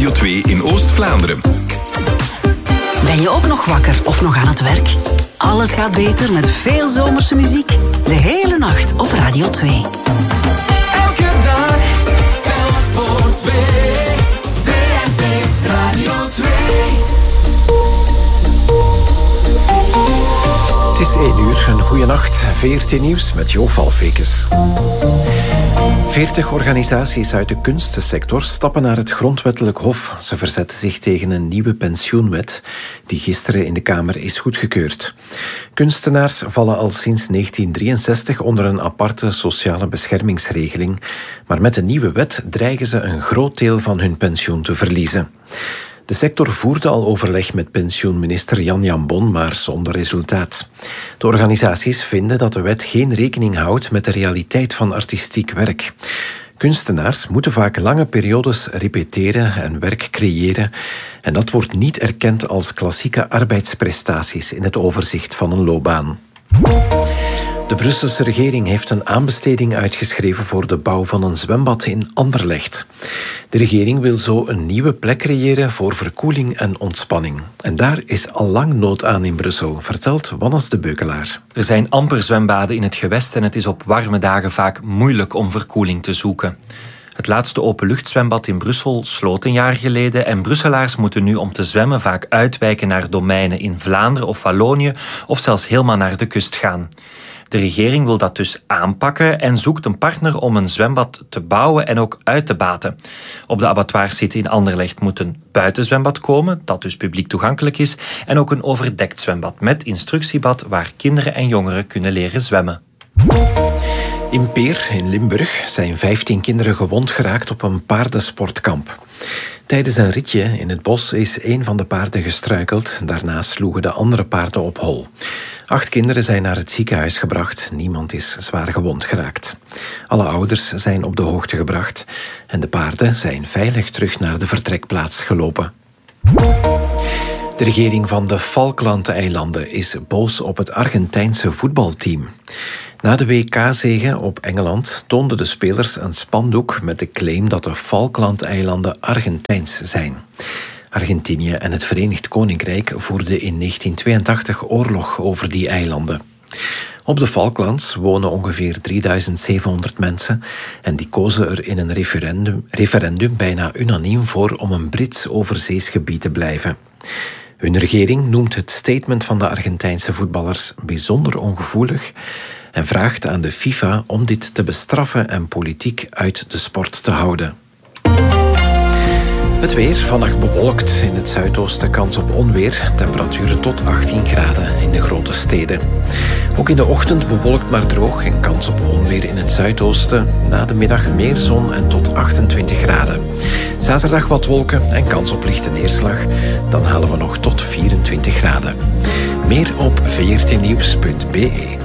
Radio 2 in Oost-Vlaanderen. Ben je ook nog wakker of nog aan het werk? Alles gaat beter met veel zomerse muziek. De hele nacht op Radio 2. Elke dag telt voor 2. VRT Radio 2. Het is 1 uur, een goeie nacht. VRT Nieuws met Jo Valfekes. 40 organisaties uit de kunstensector stappen naar het Grondwettelijk Hof. Ze verzetten zich tegen een nieuwe pensioenwet die gisteren in de Kamer is goedgekeurd. Kunstenaars vallen al sinds 1963 onder een aparte sociale beschermingsregeling. Maar met de nieuwe wet dreigen ze een groot deel van hun pensioen te verliezen. De sector voerde al overleg met pensioenminister Jan Jambon, maar zonder resultaat. De organisaties vinden dat de wet geen rekening houdt met de realiteit van artistiek werk. Kunstenaars moeten vaak lange periodes repeteren en werk creëren. En dat wordt niet erkend als klassieke arbeidsprestaties in het overzicht van een loopbaan. De Brusselse regering heeft een aanbesteding uitgeschreven voor de bouw van een zwembad in Anderlecht. De regering wil zo een nieuwe plek creëren voor verkoeling en ontspanning. En daar is al lang nood aan in Brussel, vertelt Wannes de Beukelaar. Er zijn amper zwembaden in het gewest en het is op warme dagen vaak moeilijk om verkoeling te zoeken. Het laatste openluchtzwembad in Brussel sloot een jaar geleden en Brusselaars moeten nu om te zwemmen vaak uitwijken naar domeinen in Vlaanderen of Wallonië of zelfs helemaal naar de kust gaan. De regering wil dat dus aanpakken en zoekt een partner om een zwembad te bouwen en ook uit te baten. Op de abattoirsite in Anderlecht moet een buitenzwembad komen, dat dus publiek toegankelijk is, en ook een overdekt zwembad met instructiebad waar kinderen en jongeren kunnen leren zwemmen. In Peer, in Limburg, zijn 15 kinderen gewond geraakt op een paardensportkamp. Tijdens een ritje in het bos is een van de paarden gestruikeld. Daarna sloegen de andere paarden op hol. 8 kinderen zijn naar het ziekenhuis gebracht. Niemand is zwaar gewond geraakt. Alle ouders zijn op de hoogte gebracht. En de paarden zijn veilig terug naar de vertrekplaats gelopen. De regering van de Falklandeilanden is boos op het Argentijnse voetbalteam. Na de WK-zege op Engeland toonden de spelers een spandoek met de claim dat de Falklandeilanden Argentijns zijn. Argentinië en het Verenigd Koninkrijk voerden in 1982 oorlog over die eilanden. Op de Falklands wonen ongeveer 3700 mensen en die kozen er in een referendum bijna unaniem voor om een Brits overzeesgebied te blijven. Hun regering noemt het statement van de Argentijnse voetballers bijzonder ongevoelig en vraagt aan de FIFA om dit te bestraffen en politiek uit de sport te houden. Het weer, vannacht bewolkt, in het zuidoosten kans op onweer, temperaturen tot 18 graden in de grote steden. Ook in de ochtend bewolkt maar droog en kans op onweer in het zuidoosten. Na de middag meer zon en tot 28 graden. Zaterdag wat wolken en kans op lichte neerslag. Dan halen we nog tot 24 graden. Meer op vrtnieuws.be.